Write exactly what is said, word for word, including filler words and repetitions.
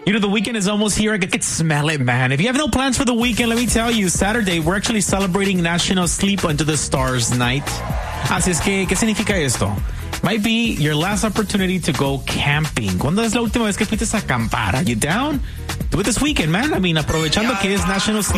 You know, the weekend is almost here. I could smell it, man. If you have no plans for the weekend, let me tell you, Saturday, we're actually celebrating National Sleep Under the Stars Night. Así es que, ¿qué significa esto? Might be your last opportunity to go camping. ¿Cuándo es la última vez que fuiste a acampar? Are you down? Do it this weekend, man. I mean, aprovechando que es National Sleep